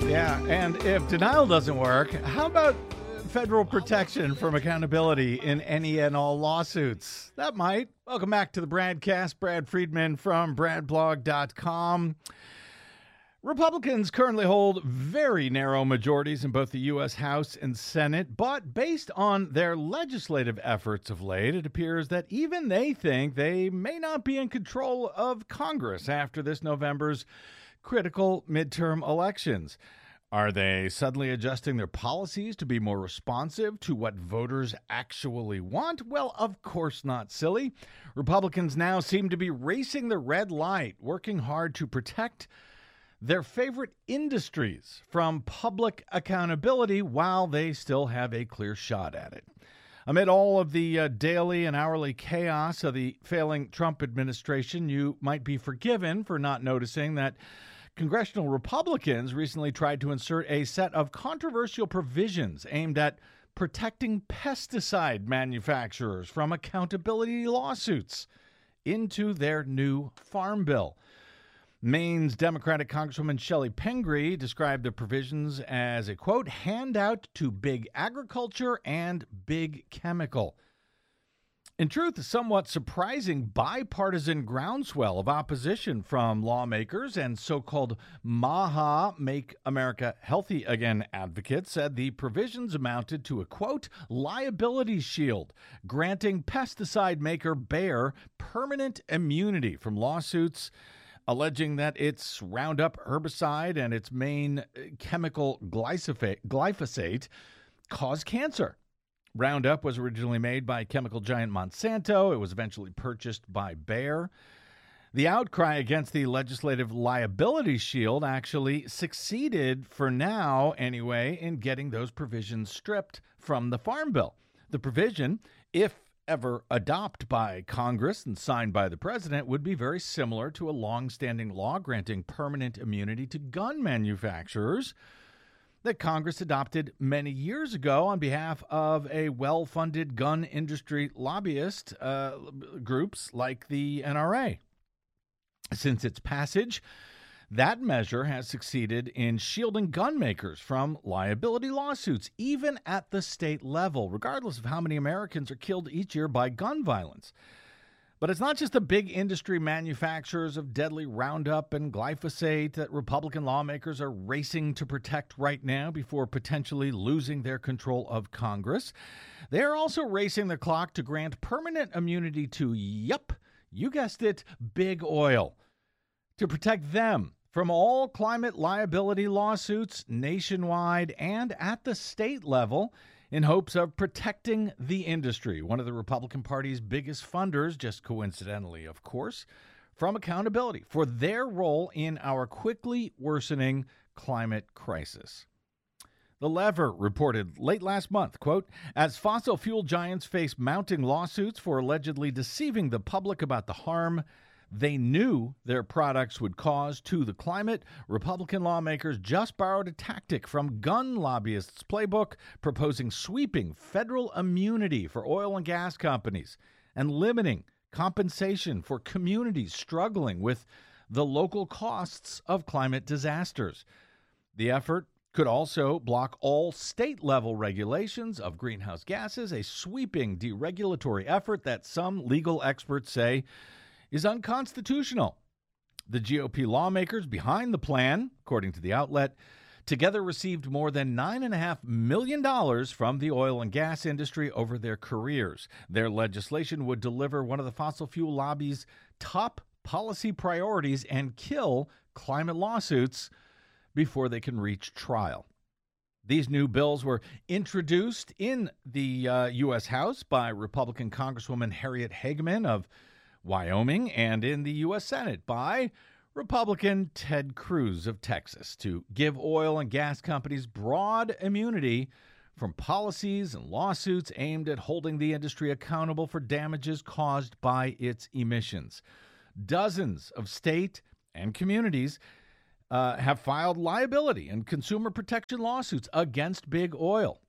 Yeah, and if denial doesn't work, how about federal protection from accountability in any and all lawsuits? That might. Welcome back to the Bradcast. Brad Friedman from bradblog.com. Republicans currently hold very narrow majorities in both the U.S. House and Senate, but based on their legislative efforts of late, it appears that even they think they may not be in control of Congress after this November's critical midterm elections. Are they suddenly adjusting their policies to be more responsive to what voters actually want? Well, of course not, silly. Republicans now seem to be racing the red light, working hard to protect their favorite industries from public accountability while they still have a clear shot at it. Amid all of the daily and hourly chaos of the failing Trump administration, you might be forgiven for not noticing that congressional Republicans recently tried to insert a set of controversial provisions aimed at protecting pesticide manufacturers from accountability lawsuits into their new farm bill. Maine's Democratic Congresswoman Shelley Pingree described the provisions as a, quote, handout to big agriculture and big chemical. In truth, a somewhat surprising bipartisan groundswell of opposition from lawmakers and so-called MAHA, Make America Healthy Again advocates said the provisions amounted to a, quote, liability shield, granting pesticide maker Bayer permanent immunity from lawsuits alleging that its Roundup herbicide and its main chemical glyphosate cause cancer. Roundup was originally made by chemical giant Monsanto. It was eventually purchased by Bayer. The outcry against the legislative liability shield actually succeeded, for now anyway, in getting those provisions stripped from the Farm Bill. The provision, if ever adopted by Congress and signed by the president, would be very similar to a long-standing law granting permanent immunity to gun manufacturers that Congress adopted many years ago on behalf of a well-funded gun industry lobbyist groups like the NRA. Since its passage, that measure has succeeded in shielding gun makers from liability lawsuits, even at the state level, regardless of how many Americans are killed each year by gun violence. But it's not just the big industry manufacturers of deadly Roundup and glyphosate that Republican lawmakers are racing to protect right now before potentially losing their control of Congress. They are also racing the clock to grant permanent immunity to, yep, you guessed it, big oil, to protect them from all climate liability lawsuits nationwide and at the state level, in hopes of protecting the industry, one of the Republican Party's biggest funders, just coincidentally, of course, from accountability for their role in our quickly worsening climate crisis. The Lever reported late last month, quote, as fossil fuel giants face mounting lawsuits for allegedly deceiving the public about the harm they knew their products would cause to the climate, Republican lawmakers just borrowed a tactic from gun lobbyists' playbook, proposing sweeping federal immunity for oil and gas companies and limiting compensation for communities struggling with the local costs of climate disasters. The effort could also block all state-level regulations of greenhouse gases, a sweeping deregulatory effort that some legal experts say is unconstitutional. The GOP lawmakers behind the plan, according to the outlet, together received more than $9.5 million from the oil and gas industry over their careers. Their legislation would deliver one of the fossil fuel lobby's top policy priorities and kill climate lawsuits before they can reach trial. These new bills were introduced in the U.S. House by Republican Congresswoman Harriet Hageman of Wyoming, and in the U.S. Senate by Republican Ted Cruz of Texas to give oil and gas companies broad immunity from policies and lawsuits aimed at holding the industry accountable for damages caused by its emissions. Dozens of state and communities have filed liability and consumer protection lawsuits against big oil,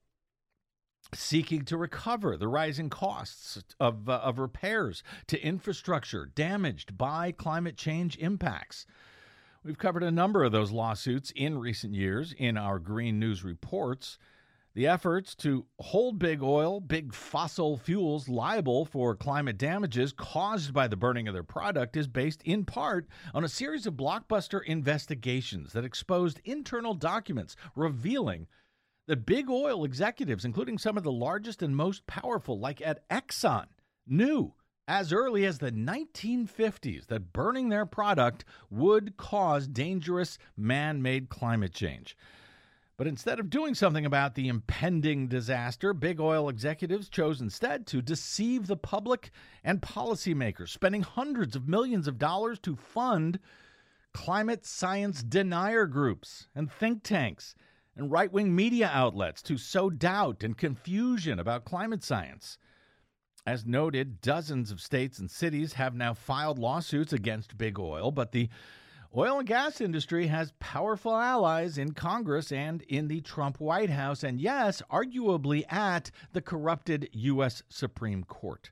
seeking to recover the rising costs of repairs to infrastructure damaged by climate change impacts. We've covered a number of those lawsuits in recent years in our Green News reports. The efforts to hold big oil, big fossil fuels liable for climate damages caused by the burning of their product is based in part on a series of blockbuster investigations that exposed internal documents revealing that big oil executives, including some of the largest and most powerful, like at Exxon, knew as early as the 1950s that burning their product would cause dangerous man-made climate change. But instead of doing something about the impending disaster, big oil executives chose instead to deceive the public and policymakers, spending hundreds of millions of dollars to fund climate science denier groups and think tanks and right-wing media outlets to sow doubt and confusion about climate science. As noted, dozens of states and cities have now filed lawsuits against big oil, but the oil and gas industry has powerful allies in Congress and in the Trump White House, and yes, arguably at the corrupted U.S. Supreme Court.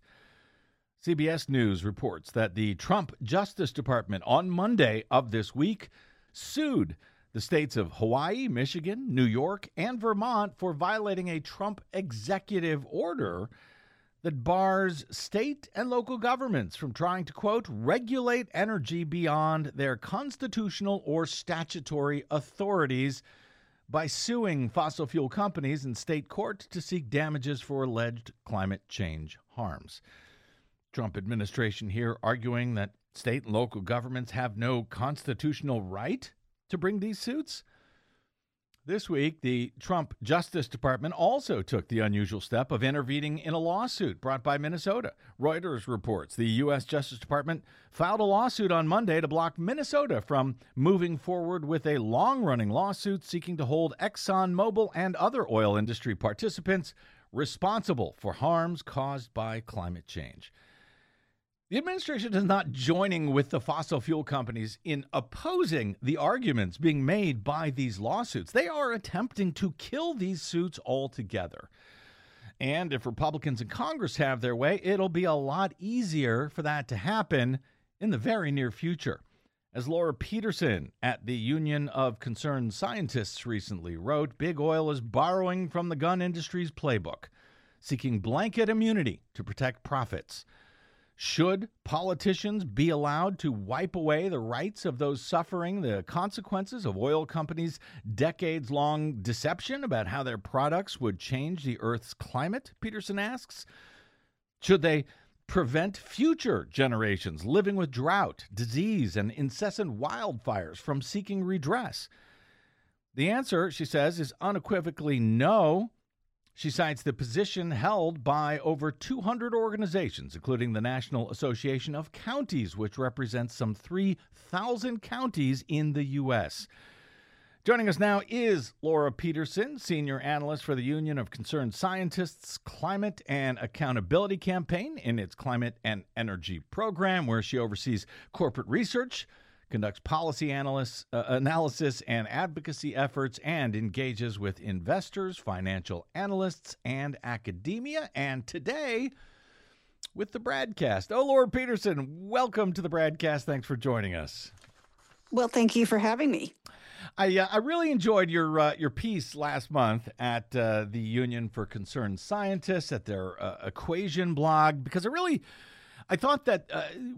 CBS News reports that the Trump Justice Department on Monday of this week sued the states of Hawaii, Michigan, New York, and Vermont for violating a Trump executive order that bars state and local governments from trying to, quote, regulate energy beyond their constitutional or statutory authorities by suing fossil fuel companies in state court to seek damages for alleged climate change harms. Trump administration here arguing that state and local governments have no constitutional right to bring these suits. This week, the Trump Justice Department also took the unusual step of intervening in a lawsuit brought by Minnesota. Reuters reports the U.S. Justice Department filed a lawsuit on Monday to block Minnesota from moving forward with a long-running lawsuit seeking to hold ExxonMobil and other oil industry participants responsible for harms caused by climate change. The administration is not joining with the fossil fuel companies in opposing the arguments being made by these lawsuits. They are attempting to kill these suits altogether. And if Republicans in Congress have their way, it'll be a lot easier for that to happen in the very near future. As Laura Peterson at the Union of Concerned Scientists recently wrote, big oil is borrowing from the gun industry's playbook, seeking blanket immunity to protect profits. Should politicians be allowed to wipe away the rights of those suffering the consequences of oil companies' decades-long deception about how their products would change the Earth's climate, Peterson asks? Should they prevent future generations living with drought, disease, and incessant wildfires from seeking redress? The answer, she says, is unequivocally no. She cites the position held by over 200 organizations, including the National Association of Counties, which represents some 3,000 counties in the U.S. Joining us now is Laura Peterson, senior analyst for the Union of Concerned Scientists Climate and Accountability Campaign in its Climate and Energy Program, where she oversees corporate research, conducts policy analysis and advocacy efforts, and engages with investors, financial analysts, and academia. And today, with the Bradcast. Oh, Laura Peterson, welcome to the Bradcast. Thanks for joining us. Well, thank you for having me. I really enjoyed your piece last month at the Union for Concerned Scientists at their Equation blog, because I thought that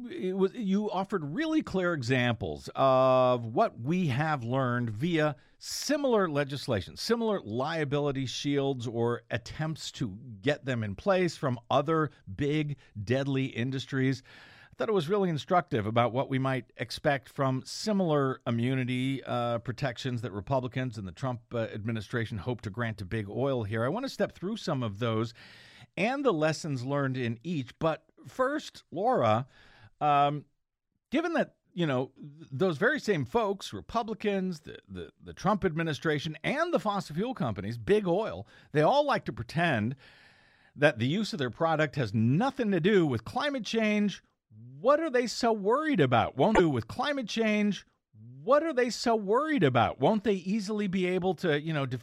you offered really clear examples of what we have learned via similar legislation, similar liability shields or attempts to get them in place from other big, deadly industries. I thought it was really instructive about what we might expect from similar immunity protections that Republicans and the Trump administration hope to grant to big oil here. I want to step through some of those and the lessons learned in each. But first, Laura, given that, those very same folks, Republicans, the Trump administration, and the fossil fuel companies, big oil, they all like to pretend that the use of their product has nothing to do with climate change. What are they so worried about? Won't do with climate change. What are they so worried about? Won't they easily be able to,